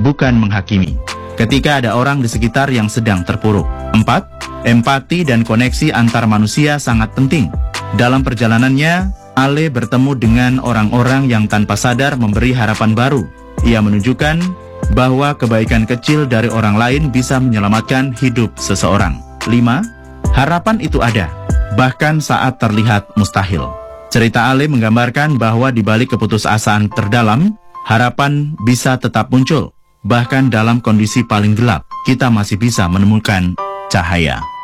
bukan menghakimi. Ketika ada orang di sekitar yang sedang terpuruk. 4. Empati dan koneksi antar manusia sangat penting. Dalam perjalanannya, Ale bertemu dengan orang-orang yang tanpa sadar memberi harapan baru. Ia menunjukkan bahwa kebaikan kecil dari orang lain bisa menyelamatkan hidup seseorang. 5. Harapan itu ada, bahkan saat terlihat mustahil. Cerita Ale menggambarkan bahwa di balik keputusasaan terdalam, harapan bisa tetap muncul. Bahkan dalam kondisi paling gelap, kita masih bisa menemukan cahaya.